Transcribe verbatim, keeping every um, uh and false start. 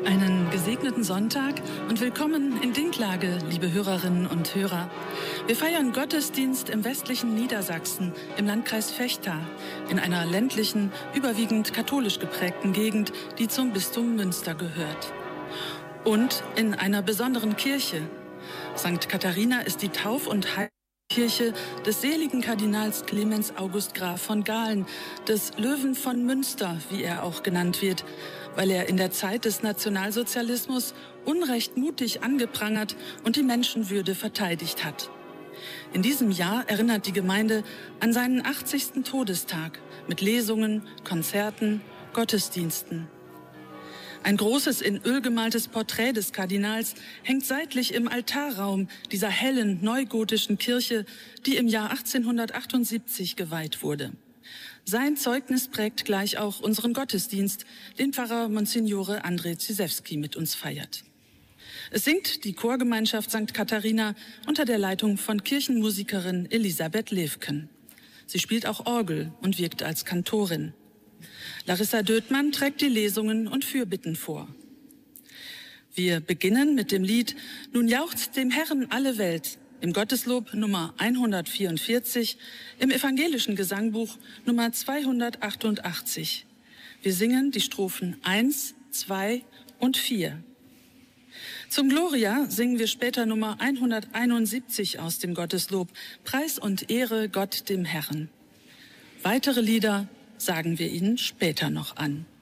Einen gesegneten Sonntag und willkommen in Dinklage, liebe Hörerinnen und Hörer. Wir feiern Gottesdienst im westlichen Niedersachsen, im Landkreis Vechta, in einer ländlichen, überwiegend katholisch geprägten Gegend, die zum Bistum Münster gehört. Und in einer besonderen Kirche. Sankt Katharina ist die Tauf- und Heilkirche des seligen Kardinals Clemens August Graf von Galen, des Löwen von Münster, wie er auch genannt wird, weil er in der Zeit des Nationalsozialismus Unrecht mutig angeprangert und die Menschenwürde verteidigt hat. In diesem Jahr erinnert die Gemeinde an seinen achtzigsten Todestag mit Lesungen, Konzerten, Gottesdiensten. Ein großes in Öl gemaltes Porträt des Kardinals hängt seitlich im Altarraum dieser hellen neugotischen Kirche, die im Jahr achtzehnhundertachtundsiebzig geweiht wurde. Sein Zeugnis prägt gleich auch unseren Gottesdienst, den Pfarrer Monsignore André Zizewski mit uns feiert. Es singt die Chorgemeinschaft Sankt Katharina unter der Leitung von Kirchenmusikerin Elisabeth Levken. Sie spielt auch Orgel und wirkt als Kantorin. Larissa Döthmann trägt die Lesungen und Fürbitten vor. Wir beginnen mit dem Lied »Nun jauchzt dem Herrn alle Welt« im Gotteslob Nummer hundertvierundvierzig, im evangelischen Gesangbuch Nummer zweihundertachtundachtzig. Wir singen die Strophen eins, zwei und vier. Zum Gloria singen wir später Nummer hunderteinundsiebzig aus dem Gotteslob, Preis und Ehre Gott dem Herrn. Weitere Lieder sagen wir Ihnen später noch an.